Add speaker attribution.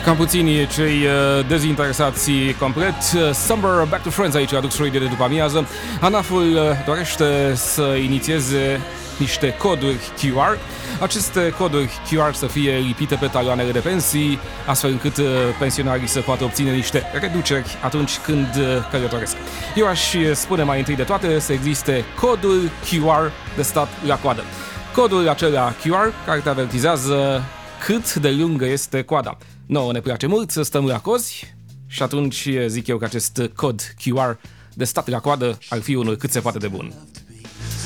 Speaker 1: Cam puțini cei dezinteresați complet. Summer Back to Friends aici, aduc de după amiază. ANAF-ul dorește să inițieze niște coduri QR. Aceste coduri QR să fie lipite pe taloanele de pensii, astfel încât pensionarii să poată obține niște reduceri atunci când călătoresc. Eu aș spune mai întâi de toate să existe codul QR de stat la coadă. Codul acela QR care te avertizează cât de lungă este coada. Nouă ne place mult să stăm la cozi și atunci zic eu că acest cod QR de stat la coadă ar fi unul cât se poate de bun.